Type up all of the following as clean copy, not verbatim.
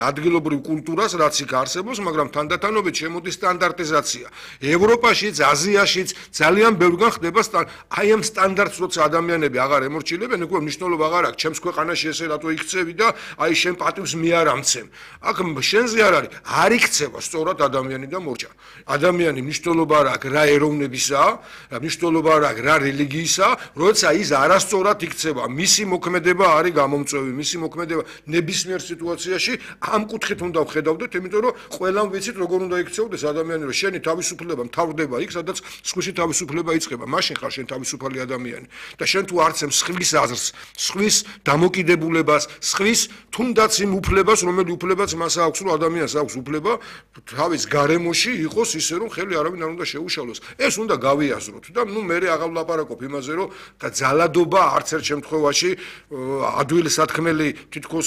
ადგილობრივ კულტურას, რაც იქ არსებობს, მაგრამ თანდათანობით შემოდის სტანდარტიზაცია. ევროპაშიც, აზიაშიც ძალიან ბევრგან ხდება აი ამ სტანდარტს, როცა ადამიანები აღარ ემორჩილებენ, უკვე მნიშვნელობა აღარ აქვს. ჩემს ქვეყანაში ესე რატო იქცევი და აი შენ პატივს მე არ ამცემ. აქ შენზე არ არის, არ იქცევა სწორად ადამიანი და მორჩა. ადამიანი მნიშვნელობა არ აქვს რა ეროვნებისაა, მნიშვნელობა არ აქვს რა რელიგიისაა, როცა ის არასწორად იქცევა. მისი მოქმედება არის გამომწვევი, მისი მოქმედება ნებისმიერ სიტუაციაში ამ კუთხით უნდა ვხედავდეთ, იმიტომ რომ ყველამ ვიცით როგორ უნდა იქცეოდეს ადამიანი, რომ შენი თავისუფლება მთავრდება იქ, სადაც სხვისი თავისუფლება იწყება. მაშინ ხარ შენ თავისუფალი ადამიანი. და შენ თუ არ ცემ სხვის აზრს, სხვის დამოკიდებულებას, სხვის თუნდაც იმ უფლებას, რომელიც უფლებაც მას აქვს, რომ ადამიანს აქვს უფლება თავის გარემოში იყოს ისე, რომ ხელი არავინ არ უნდა შეუშალოს. ეს უნდა გავიაზროთ და მე აღარ ვლაპარაკობ იმაზე, რომ და ძალადობა არც ერთ შემთხვევაში ადვილი სათქმელი თითქოს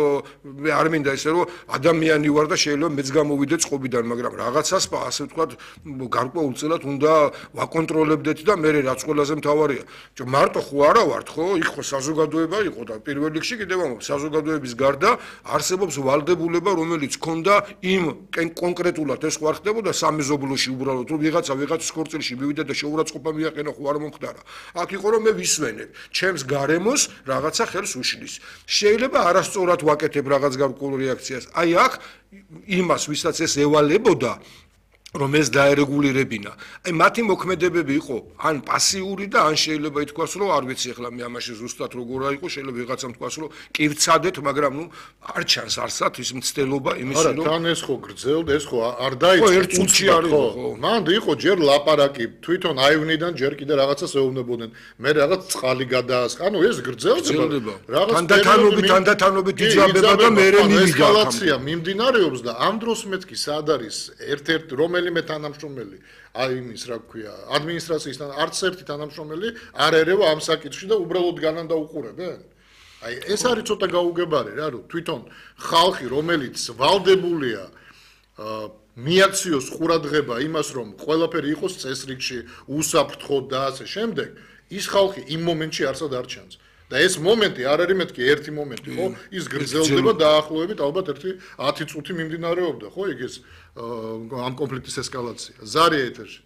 არ მინდა ისე რომ ადამიანი ვარ და შეიძლება მეც გამოვიდე წყობიდან, მაგრამ რაღაცას ასე ვთქვათ, გარკვეულწილად უნდა ვაკონტროლებდეთ და მე რაც ყველაზე მთავარია. მარტო ხო არა ვართ, ხო? იქ ხო საზოგადოება იყო და პირველ რიგში კიდევ ამ საზოგადოების გარდა არსებობს ვალდებულება, რომელიც ქონდა იმ კონკრეტულად ეს ხო არ ხდებოდა სამეზობლოში უბრალოდ, რომ ვიღაცა სკორწილში მივიდა და შეურაცხყოფა მიაყენა, ხო არ მომხდარა. აქ იყო რომ მე ვისვენებ, ჩემს გარემოს რაღაცა ხელს უშლის. შეიძლება არასწორად ვაკეთებ რაღაც გარკვეულ რეაქციას. აი აქ იმას, ვისაც ეს ევალებოდა, რომ ეს დაერეგულირებინა. აი მათი მოქმედებები იყო ან პასიური და ან შეიძლება ითქვას, რომ არ ვიცი ახლა მე ამაში ზუსტად როგორ იყო, შეიძლება ვიღაცამ თქვას, რომ კი ვცადეთ, მაგრამ არ ჩანს არსად ის მცდელობა იმის რომ თან ეს ხო გრძელდა, ეს ხო არ დაიწყო ერთ წუთში არის ხო. მან იყო ჯერ ლაპარაკი, თვითონ აივნიდან ჯერ კიდე რაღაცას ეუბნებოდნენ. მე რაღაც წყალი გადაასხა. ანუ ეს გრძელდება. თანდათანობით იძაბება და მე მივიდა. ესკალაცია მიმდინარეობს და ამ დროს მეთქი სად არის ერთ-ერთ რომელიმე თანამშრომელი, აი იმის რა ქვია, ადმინისტრაციისთან არც ერთი თანამშრომელი არ ერევა ამ საკითხში და უბრალოდ განან დაუყურებენ. აი ეს არის ცოტა გაუგებარი რა, რომ თვითონ ხალხი, რომელიც ვალდებულია მიაქციოს ყურადღება იმას, რომ ყველაფერი იყოს წესრიგში, უსაფრთხოდ და ასე შემდეგ, ის ხალხი იმ მომენტში არსად არ ჩანს. და ეს მომენტი არ არის მეთქი ერთი მომენტი, ხო? ის გრძელდება დაახლოებით ალბათ ერთი 10 წუთი მიმდინარეობდა, ხო? ეგ ეს ამ კონფლიქტის ესკალაცია. ზარია ეთერში.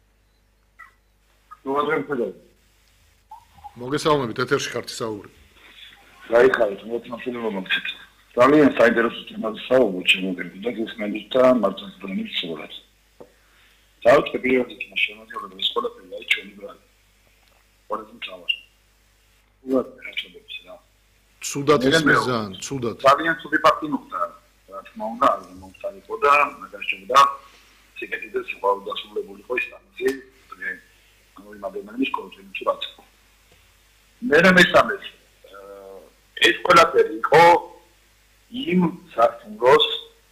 მოგესალმებით, ეთერში ხართ საუბარი. გაიხარეთ, მოწმობილობა მოგცეთ. ძალიან საინტერესო თემაზე საუბრობთ შემოგები და გესმენთ და მართლაც დროინი შეგვიძლია. დავიწყე პირველ რიგში შემოძიება ეს ყველაფერი არის ჩვენი ბრალი. ყველაზე მთავარი. ცუდად ისმეზან, ცუდად. ძალიან ცუდი ფაქტი მოხდა. რა თქმა უნდა, მომხდარიყო და მაგარჩობდა სიკეთეზე სიყვარული დასრულებული იყო ის სტანცი. ანუ იმ ადამიანის კონტროლში რაც. მე მესამე ეს ყველაფერი იყო იმ საფუნდოს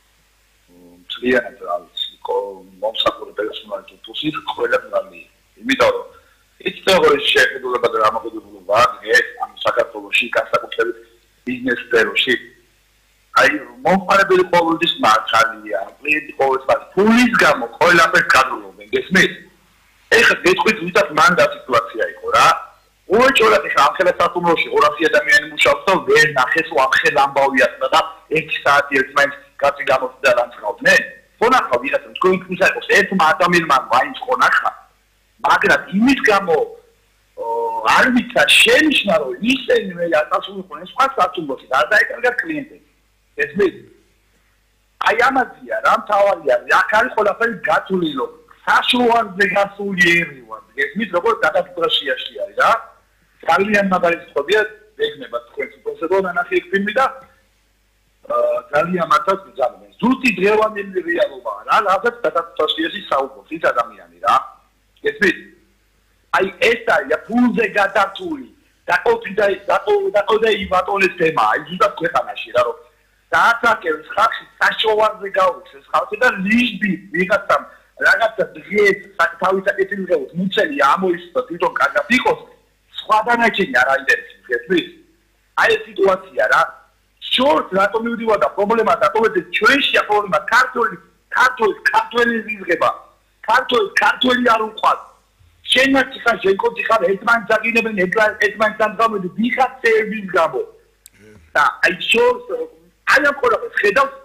მთლიანად არის იყო მომსახურე პერსონაჟი თუსის ყველა მალი. იმიტომ რომ ის თეორიის შეხედულება და ამოღებულობა ეს ამ საქართველოში განსაკუთრებით ბიზნეს სფეროში აი მომხმარებელი ყოველთვის მართალია კლიენტი ყოველთვის ფულის გამო ყველაფერს გადაულობენ გესმით ეხლა გეტყვით ვიდათ მან და სიტუაცია იყო რა უეჭოლად ეხლა ამ ხელა სათუმროში 200 ადამიანი მუშაობს და ვერ ნახეს ამ ხელ ამბავია და 1 საათი ერთმანეთს კაცი გამოსდა ლანცხავდნენ ხონახა ვიღაცა თქვენ თქვისა იყოს ერთმა ადამიანმა ვაინც ხონახა მაგრამ იმის გამო არ ვიცა შენიშნა რომ ისინი მე აწასულიყო სხვა სათუმროში და დაეკარგა კლიენტები ესმით აი ამაზია რა მთავარია აქ არის ყველაფერი გაწული რომ საშუალზე გასული ერივა ესმით როგორ გადაწყვეტილებაში არის რა ძალიან მაგარი სწორია ეგნება თქვენს პროცედურა ნახე იქ ფილმი და ძალიან მართლაც გძალობენ ზუსტი დღევანდელი რეალობაა რა რაღაც გადაწყვეტილებაში საუბრობს ის ადამიანი რა ესმით აი ეს არის ფულზე გადაწული და ყოფილი იბატონის თემა აი ზუსტად ქვეყანაში რა რომ დააწაკებს ხალხი საშუალზე გაუხსეს ხალხი და ლიჟბი ვიღაცამ რაღაცა დღეს თავისაკეთილი ღეოთ მუცელი ამოისვა თვითონ კარგად იყოს სხვა დანარჩენი არ აინტერესებს გესმის აი ეს სიტუაცია რა შორტ რატომ მივდივარ და პრობლემა დატოვეთ ჩვენშია პრობლემა ქართველი ვიზღება ქართველი არ უყვარს შენაც ხარ შენკოთი ხარ ერთმანეთს აგინებენ ერთმანეთს ამგამოდი ვიხარ სერვის გამო და აი შორტ აი ამ ყველაფერს ხედავს